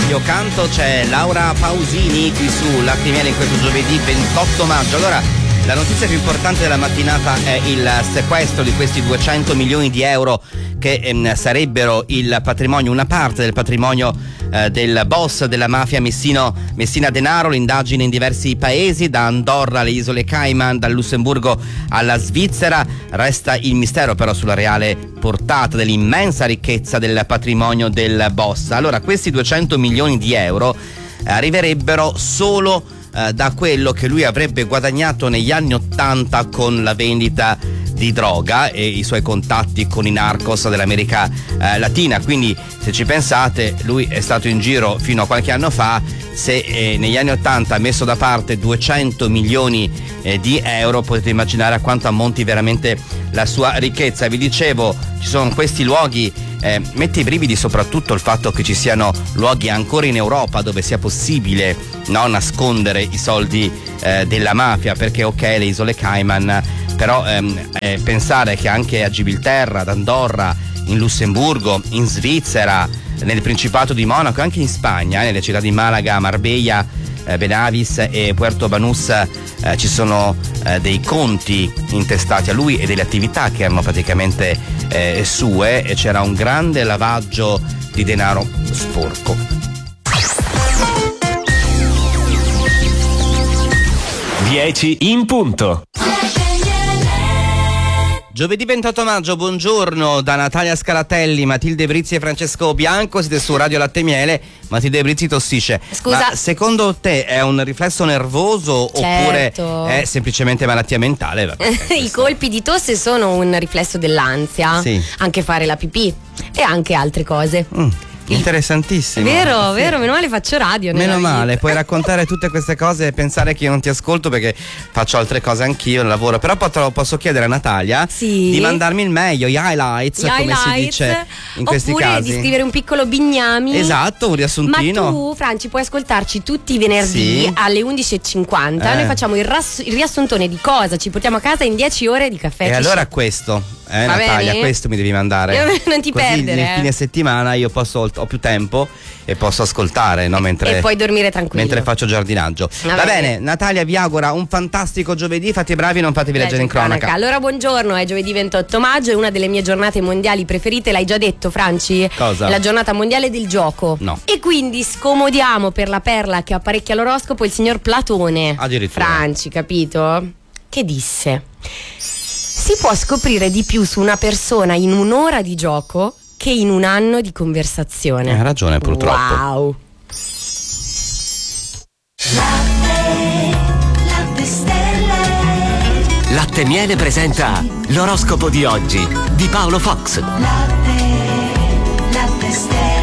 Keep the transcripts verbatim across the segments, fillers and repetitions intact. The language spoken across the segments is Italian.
Io canto, c'è Laura Pausini qui su Latte e Miele in questo giovedì ventotto maggio. Allora, la notizia più importante della mattinata è il sequestro di questi duecento milioni di euro che ehm, sarebbero il patrimonio, una parte del patrimonio eh, del boss della mafia Messino, Messina Denaro. L'indagine in diversi paesi, da Andorra alle isole Cayman, dal Lussemburgo alla Svizzera. Resta il mistero però sulla reale portata dell'immensa ricchezza del patrimonio del boss. Allora, questi duecento milioni di euro eh, arriverebbero solo eh, da quello che lui avrebbe guadagnato negli anni ottanta con la vendita di droga e i suoi contatti con i narcos dell'America eh, Latina. Quindi, se ci pensate, lui è stato in giro fino a qualche anno fa. Se eh, negli anni ottanta ha messo da parte duecento milioni eh, di euro, potete immaginare a quanto ammonti veramente la sua ricchezza. Vi dicevo, ci sono questi luoghi, eh, mette i brividi soprattutto il fatto che ci siano luoghi ancora in Europa dove sia possibile, no, nascondere i soldi eh, della mafia, perché ok, le isole Cayman, però ehm, eh, pensare che anche a Gibilterra, ad Andorra, in Lussemburgo, in Svizzera, nel Principato di Monaco, anche in Spagna, nelle città di Malaga, Marbella, eh, Benavis e Puerto Banús, eh, ci sono eh, dei conti intestati a lui e delle attività che erano praticamente eh, sue, e c'era un grande lavaggio di denaro sporco. dieci in punto. Giovedì ventotto maggio, buongiorno da Natalia Scalatelli, Matilde Brizzi e Francesco Bianco. Siete su Radio Latte e Miele. Matilde Brizzi tossisce. Scusa, ma secondo te è un riflesso nervoso, certo, oppure è semplicemente malattia mentale? Vabbè, i colpi di tosse sono un riflesso dell'ansia, sì, anche fare la pipì e anche altre cose. Mm. Interessantissimo. Vero, sì, vero, meno male faccio radio. Meno male, vita. Puoi raccontare tutte queste cose e pensare che io non ti ascolto perché faccio altre cose anch'io nel lavoro. Però posso chiedere a Natalia sì, di mandarmi il meglio, gli highlights, gli come highlights, si dice in questi oppure casi. di scrivere un piccolo bignami. Esatto, un riassuntino. Ma tu, Franci, puoi ascoltarci tutti i venerdì sì, alle undici e cinquanta. Eh. Noi facciamo il, ras- il riassuntone di cosa ci portiamo a casa in dieci ore di caffè. E allora questo, eh, Va Natalia, bene? questo mi devi mandare. Io non ti Così perdere. nel fine settimana io posso, ho più tempo e posso ascoltare, no, mentre, e puoi dormire tranquillo mentre faccio giardinaggio. Va, Va bene. bene, Natalia vi augura un fantastico giovedì, fate i bravi, non fatevi leggere in cronaca. Allora, buongiorno, è giovedì ventotto maggio, è una delle mie giornate mondiali preferite, l'hai già detto, Franci? Cosa? È la giornata mondiale del gioco. No. E quindi scomodiamo per la perla che apparecchia l'oroscopo il signor Platone. Addirittura. Franci, capito? Che disse: si può scoprire di più su una persona in un'ora di gioco che in un anno di conversazione. Ha ragione, purtroppo. Wow. Latte e Miele presenta l'oroscopo di oggi di Paolo Fox. Latte, latte stelle.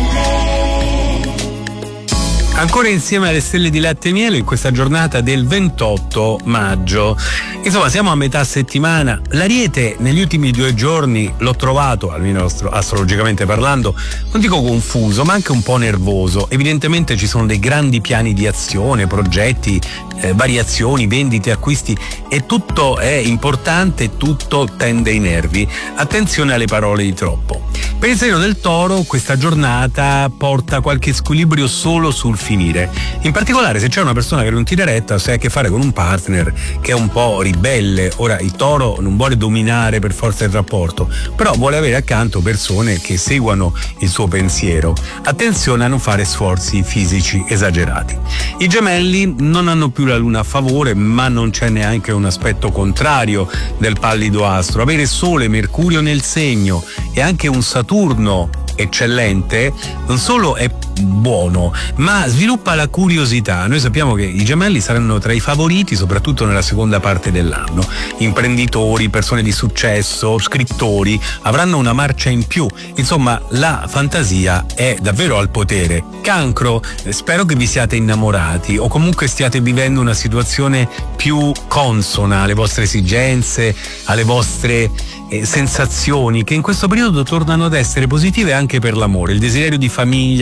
Ancora insieme alle stelle di Latte e Miele in questa giornata del ventotto maggio. Insomma, siamo a metà settimana. L'Ariete negli ultimi due giorni l'ho trovato, almeno astro- astrologicamente parlando, non dico confuso, ma anche un po' nervoso. Evidentemente ci sono dei grandi piani di azione, progetti, eh, variazioni, vendite, acquisti, e tutto è importante, tutto tende ai nervi. Attenzione alle parole di troppo. Per il segno del Toro questa giornata porta qualche squilibrio solo sul finire. In particolare se c'è una persona che non tira retta, se hai a che fare con un partner che è un po' ribelle. Ora, il Toro non vuole dominare per forza il rapporto, però vuole avere accanto persone che seguano il suo pensiero. Attenzione a non fare sforzi fisici esagerati. I Gemelli non hanno più la luna a favore, ma non c'è neanche un aspetto contrario del pallido astro. Avere Sole, Mercurio nel segno e anche un Saturno eccellente non solo è buono, ma sviluppa la curiosità. Noi sappiamo che i Gemelli saranno tra i favoriti soprattutto nella seconda parte dell'anno. Imprenditori, persone di successo, scrittori avranno una marcia in più. Insomma, la fantasia è davvero al potere. Cancro, spero che vi siate innamorati o comunque stiate vivendo una situazione più consona alle vostre esigenze, alle vostre eh, sensazioni, che in questo periodo tornano ad essere positive anche per l'amore. Il desiderio di famiglia, di stabilità,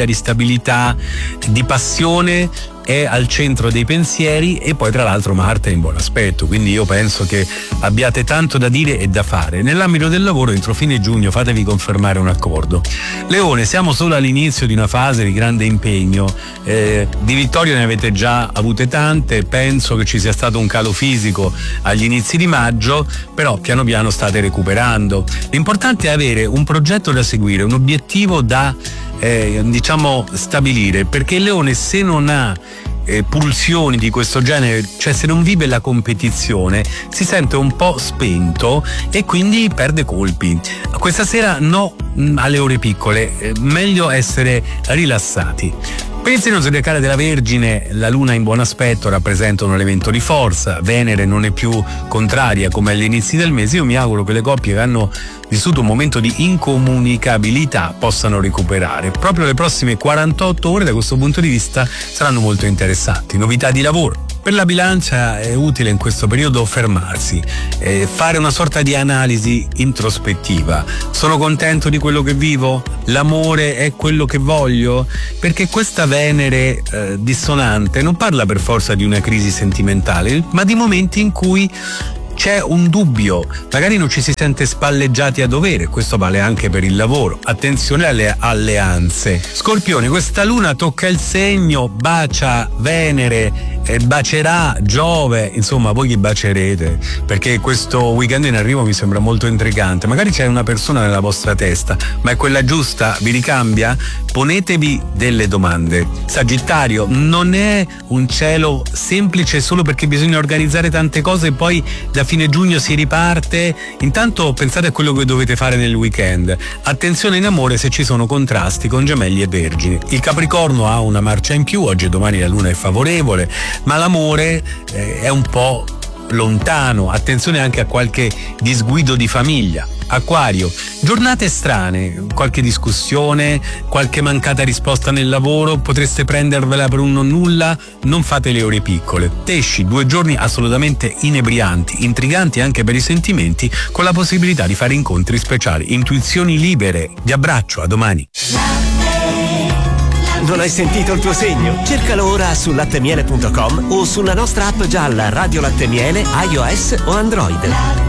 disponibilità, di passione, è al centro dei pensieri, e poi tra l'altro Marte è in buon aspetto, quindi io penso che abbiate tanto da dire e da fare. Nell'ambito del lavoro, entro fine giugno fatevi confermare un accordo. Leone, siamo solo all'inizio di una fase di grande impegno, eh, di vittorie ne avete già avute tante, penso che ci sia stato un calo fisico agli inizi di maggio, però piano piano state recuperando. L'importante è avere un progetto da seguire, un obiettivo da eh, diciamo stabilire, perché il Leone, se non ha Eh, pulsioni di questo genere, cioè se non vive la competizione, si sente un po' spento e quindi perde colpi. Questa sera no mh, alle ore piccole, eh, meglio essere rilassati. Per il segno zodiacale della Vergine, la luna in buon aspetto rappresenta un elemento di forza, Venere non è più contraria come agli inizi del mese. Io mi auguro che le coppie che hanno vissuto un momento di incomunicabilità possano recuperare. Proprio le prossime quarantotto ore da questo punto di vista saranno molto interessanti. Novità di lavoro. Per la Bilancia è utile in questo periodo fermarsi, eh, fare una sorta di analisi introspettiva. Sono contento di quello che vivo? L'amore è quello che voglio? Perché questa Venere eh, dissonante non parla per forza di una crisi sentimentale, ma di momenti in cui c'è un dubbio, magari non ci si sente spalleggiati a dovere. Questo vale anche per il lavoro. Attenzione alle alleanze. Scorpione, questa luna tocca il segno, bacia Venere, e bacerà Giove, insomma voi chi bacerete, perché questo weekend in arrivo mi sembra molto intrigante. Magari c'è una persona nella vostra testa, ma è quella giusta? Vi ricambia? Ponetevi delle domande. Sagittario, non è un cielo semplice solo perché bisogna organizzare tante cose e poi da fine giugno si riparte. Intanto pensate a quello che dovete fare nel weekend. Attenzione in amore se ci sono contrasti con Gemelli e Vergini. Il Capricorno ha una marcia in più, oggi e domani la luna è favorevole, ma l'amore eh, è un po' lontano. Attenzione anche a qualche disguido di famiglia. Acquario, giornate strane, qualche discussione, qualche mancata risposta nel lavoro, potreste prendervela per un non nulla, non fate le ore piccole. Pesci, due giorni assolutamente inebrianti, intriganti anche per i sentimenti, con la possibilità di fare incontri speciali, intuizioni libere. Vi abbraccio, a domani. Non hai sentito il tuo segno? Cercalo ora su lattemiele punto com o sulla nostra app gialla Radio Latte Miele, iOS o Android.